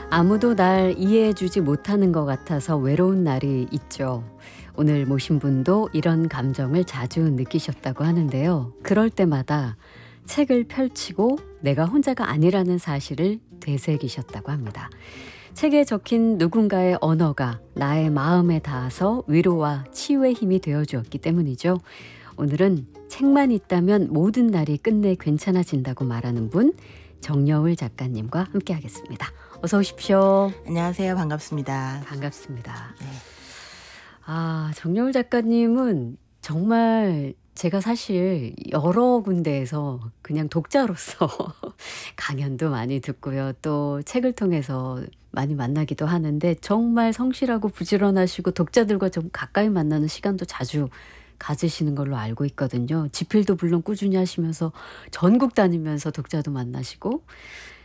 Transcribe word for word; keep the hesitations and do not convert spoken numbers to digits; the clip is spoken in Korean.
아무도 날 이해해주지 못하는 것 같아서 외로운 날이 있죠. 오늘 모신 분도 이런 감정을 자주 느끼셨다고 하는데요. 그럴 때마다 책을 펼치고 내가 혼자가 아니라는 사실을 되새기셨다고 합니다. 책에 적힌 누군가의 언어가 나의 마음에 닿아서 위로와 치유의 힘이 되어주었기 때문이죠. 오늘은 책만 있다면 모든 날이 끝내 괜찮아진다고 말하는 분, 정여울 작가님과 함께하겠습니다. 어서 오십시오. 안녕하세요. 반갑습니다. 반갑습니다. 네. 아, 정여울 작가님은 정말 제가 사실 여러 군데에서 그냥 독자로서 강연도 많이 듣고요. 또 책을 통해서 많이 만나기도 하는데 정말 성실하고 부지런하시고 독자들과 좀 가까이 만나는 시간도 자주 가지시는 걸로 알고 있거든요. 집필도 물론 꾸준히 하시면서 전국 다니면서 독자도 만나시고